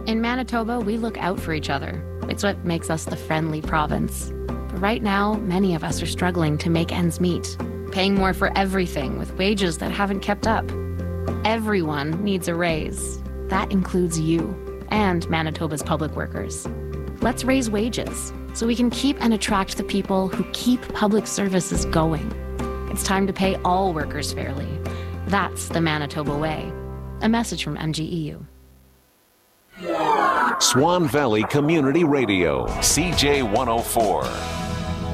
In Manitoba, we look out for each other. It's what makes us the friendly province. But right now, many of us are struggling to make ends meet, paying more for everything with wages that haven't kept up. Everyone needs a raise. That includes you and Manitoba's public workers. Let's raise wages so we can keep and attract the people who keep public services going. It's time to pay all workers fairly. That's the Manitoba way. A message from MGEU. Swan Valley Community Radio, CJ 104.